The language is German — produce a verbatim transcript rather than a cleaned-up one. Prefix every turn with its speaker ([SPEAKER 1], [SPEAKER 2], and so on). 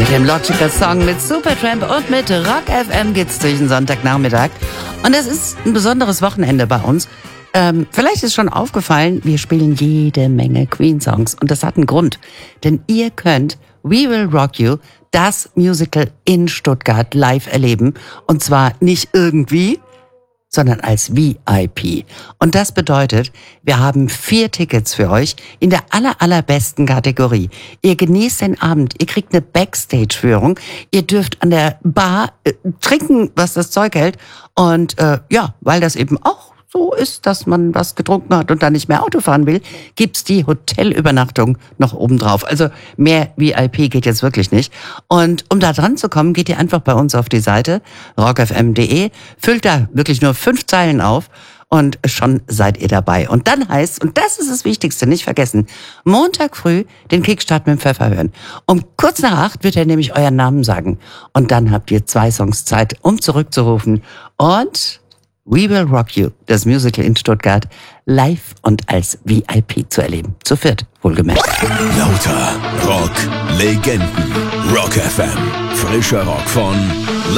[SPEAKER 1] dem Logical Song mit Supertramp und mit Rock F M geht's durch den Sonntagnachmittag. Und es ist ein besonderes Wochenende bei uns. Ähm, vielleicht ist schon aufgefallen, wir spielen jede Menge Queen-Songs. Und das hat einen Grund. Denn ihr könnt We Will Rock You, das Musical in Stuttgart, live erleben. Und zwar nicht irgendwie, sondern als V I P. Und das bedeutet, wir haben vier Tickets für euch in der aller, allerbesten Kategorie. Ihr genießt den Abend, ihr kriegt eine Backstage-Führung, ihr dürft an der Bar äh, trinken, was das Zeug hält. Und äh, ja, weil das eben auch so ist, dass man was getrunken hat und dann nicht mehr Auto fahren will, gibt's die Hotelübernachtung noch obendrauf. Also mehr V I P geht jetzt wirklich nicht. Und um da dran zu kommen, geht ihr einfach bei uns auf die Seite rock f m punkt d e, füllt da wirklich nur fünf Zeilen auf und schon seid ihr dabei. Und dann heißt, und das ist das Wichtigste, nicht vergessen, Montag früh den Kickstart mit dem Pfeffer hören. Um kurz nach acht wird er nämlich euren Namen sagen. Und dann habt ihr zwei Songs Zeit, um zurückzurufen. Und We Will Rock You, das Musical in Stuttgart, live und als V I P zu erleben. Zu viert, wohlgemerkt.
[SPEAKER 2] Lauter Rock, Legenden, Rock F M, frischer Rock von